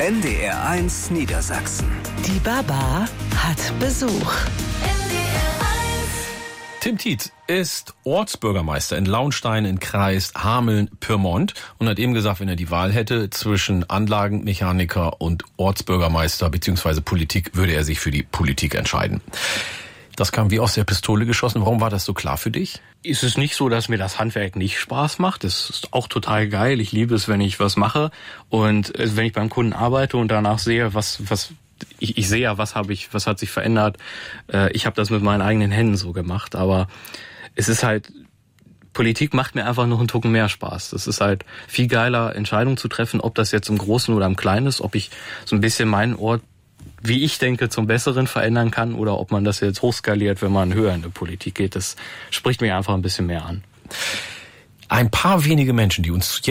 NDR1 Niedersachsen. Die Baba hat Besuch. Tim Tietz ist Ortsbürgermeister in Launstein in Kreis Hameln-Pyrmont und hat eben gesagt, wenn er die Wahl hätte zwischen Anlagenmechaniker und Ortsbürgermeister bzw. Politik, würde er sich für die Politik entscheiden. Das kam wie aus der Pistole geschossen. Warum war das so klar für dich? Ist es nicht so, dass mir das Handwerk nicht Spaß macht. Das ist auch total geil. Ich liebe es, wenn ich was mache. Und wenn ich beim Kunden arbeite und danach sehe, ich sehe ja, was hat sich verändert. Ich habe das mit meinen eigenen Händen so gemacht. Aber es ist halt, Politik macht mir einfach noch einen Tucken mehr Spaß. Das ist halt viel geiler, Entscheidungen zu treffen, ob das jetzt im Großen oder im Kleinen ist, ob ich so ein bisschen meinen Ort, wie ich denke, zum Besseren verändern kann oder ob man das jetzt hochskaliert, wenn man höher in die Politik geht. Das spricht mich einfach ein bisschen mehr an. Ein paar wenige Menschen, die uns jetzt